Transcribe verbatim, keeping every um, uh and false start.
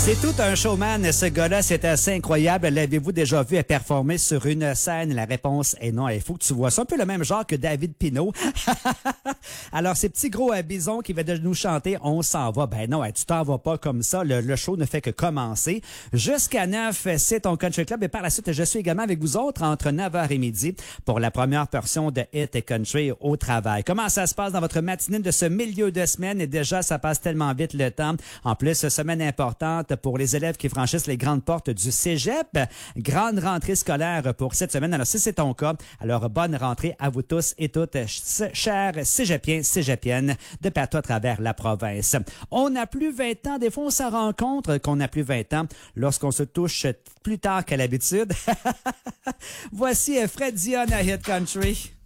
C'est tout un showman, ce gars-là, c'est assez incroyable. L'avez-vous déjà vu performer sur une scène? La réponse est non, il faut que tu vois. C'est un peu le même genre que David Pinault. Alors, ces petits gros euh, bisons qui veulent nous chanter « On s'en va », ben non, tu t'en vas pas comme ça. Le, le show ne fait que commencer. Jusqu'à neuf, c'est ton Country Club. Et par la suite, je suis également avec vous autres entre neuf heures et midi pour la première portion de Hit et Country au travail. Comment ça se passe dans votre matinée de ce milieu de semaine? Et déjà, ça passe tellement vite le temps. En plus, semaine importante pour les élèves qui franchissent les grandes portes du cégep. Grande rentrée scolaire pour cette semaine. Alors, si c'est ton cas, alors bonne rentrée à vous tous et toutes, chers cégepiens, cégepiennes, de partout à travers la province. On n'a plus vingt ans. Des fois, on s'en rend compte qu'on n'a plus vingt ans lorsqu'on se touche plus tard qu'à l'habitude. Voici Fred Dion à Hit Country.